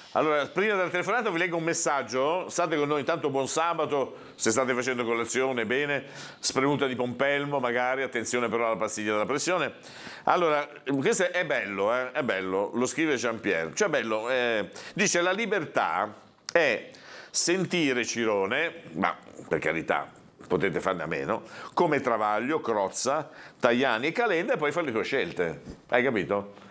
Allora, prima della telefonata vi leggo un messaggio. State con noi, intanto buon sabato, se state facendo colazione, bene. Spremuta di pompelmo, magari, attenzione però alla pastiglia della pressione. Allora, questo è bello, è bello, lo scrive Jean-Pierre. Cioè bello, dice la libertà è sentire Cirone, ma per carità, potete farne a meno, come Travaglio, Crozza, Tajani e Calenda e poi fare le tue scelte. Hai capito?